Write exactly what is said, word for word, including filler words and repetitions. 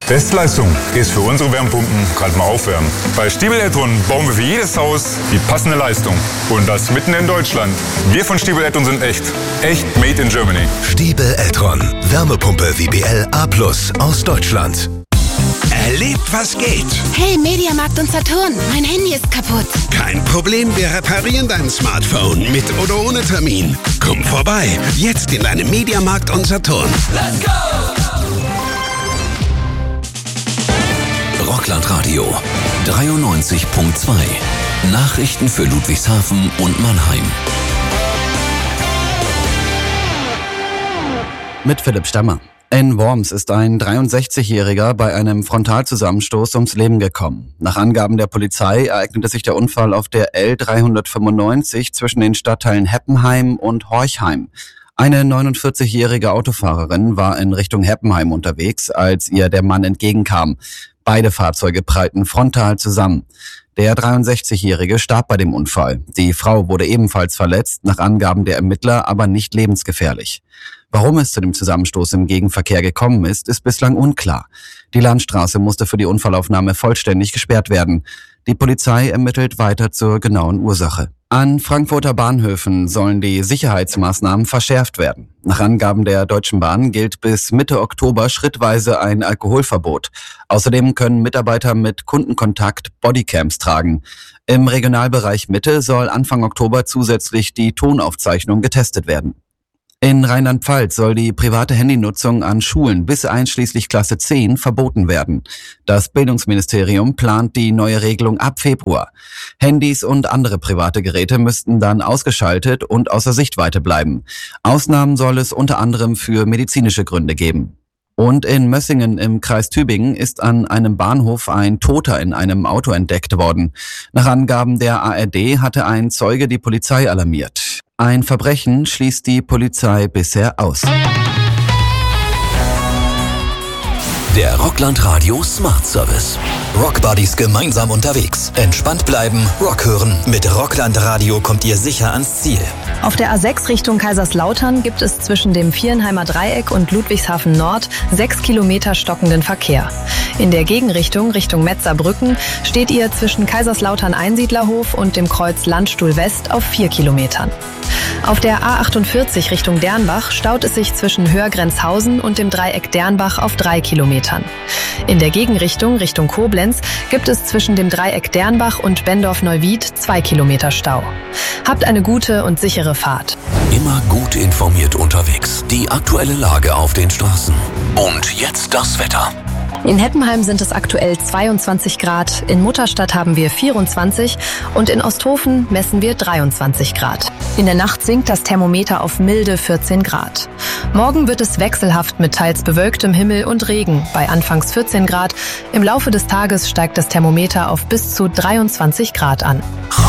Bestleistung ist für unsere Wärmepumpen gerade mal aufwärmen. Bei Stiebel Eltron bauen wir für jedes Haus die passende Leistung. Und das mitten in Deutschland. Wir von Stiebel Eltron sind echt. Echt made in Germany. Stiebel Eltron. Wärmepumpe W B L A plus aus Deutschland. Erlebt, was geht. Hey, Mediamarkt und Saturn, mein Handy ist kaputt. Kein Problem, wir reparieren dein Smartphone mit oder ohne Termin. Komm vorbei, jetzt in deinem Mediamarkt und Saturn. Let's go! Rocklandradio dreiundneunzig Komma zwei. Nachrichten für Ludwigshafen und Mannheim. Mit Philipp Stammer. In Worms ist ein dreiundsechzigjähriger bei einem Frontalzusammenstoß ums Leben gekommen. Nach Angaben der Polizei ereignete sich der Unfall auf der L dreihundertfünfundneunzig zwischen den Stadtteilen Heppenheim und Horchheim. Eine neunundvierzigjährige Autofahrerin war in Richtung Heppenheim unterwegs, als ihr der Mann entgegenkam. Beide Fahrzeuge prallten frontal zusammen. Der dreiundsechzigjährige starb bei dem Unfall. Die Frau wurde ebenfalls verletzt, nach Angaben der Ermittler aber nicht lebensgefährlich. Warum es zu dem Zusammenstoß im Gegenverkehr gekommen ist, ist bislang unklar. Die Landstraße musste für die Unfallaufnahme vollständig gesperrt werden. Die Polizei ermittelt weiter zur genauen Ursache. An Frankfurter Bahnhöfen sollen die Sicherheitsmaßnahmen verschärft werden. Nach Angaben der Deutschen Bahn gilt bis Mitte Oktober schrittweise ein Alkoholverbot. Außerdem können Mitarbeiter mit Kundenkontakt Bodycams tragen. Im Regionalbereich Mitte soll Anfang Oktober zusätzlich die Tonaufzeichnung getestet werden. In Rheinland-Pfalz soll die private Handynutzung an Schulen bis einschließlich Klasse zehn verboten werden. Das Bildungsministerium plant die neue Regelung ab Februar. Handys und andere private Geräte müssten dann ausgeschaltet und außer Sichtweite bleiben. Ausnahmen soll es unter anderem für medizinische Gründe geben. Und in Mössingen im Kreis Tübingen ist an einem Bahnhof ein Toter in einem Auto entdeckt worden. Nach Angaben der A R D hatte ein Zeuge die Polizei alarmiert. Ein Verbrechen schließt die Polizei bisher aus. Der Rocklandradio Smart Service. Rockbuddies gemeinsam unterwegs. Entspannt bleiben, Rock hören. Mit Rocklandradio kommt ihr sicher ans Ziel. Auf der A sechs Richtung Kaiserslautern gibt es zwischen dem Vierenheimer Dreieck und Ludwigshafen Nord sechs Kilometer stockenden Verkehr. In der Gegenrichtung, Richtung Metzerbrücken, steht ihr zwischen Kaiserslautern Einsiedlerhof und dem Kreuz Landstuhl West auf vier Kilometern. Auf der A achtundvierzig Richtung Dernbach staut es sich zwischen Hörgrenzhausen und dem Dreieck Dernbach auf drei Kilometern. In der Gegenrichtung, Richtung Koblenz, gibt es zwischen dem Dreieck Dernbach und Bendorf-Neuwied zwei Kilometer Stau. Habt eine gute und sichere Fahrt. Immer gut informiert unterwegs. Die aktuelle Lage auf den Straßen. Und jetzt das Wetter. In Heppenheim sind es aktuell zweiundzwanzig Grad, in Mutterstadt haben wir vierundzwanzig und in Osthofen messen wir dreiundzwanzig Grad. In der Nacht sinkt das Thermometer auf milde vierzehn Grad. Morgen wird es wechselhaft mit teils bewölktem Himmel und Regen bei anfangs vierzehn Grad. Im Laufe des Tages steigt das Thermometer auf bis zu dreiundzwanzig Grad an.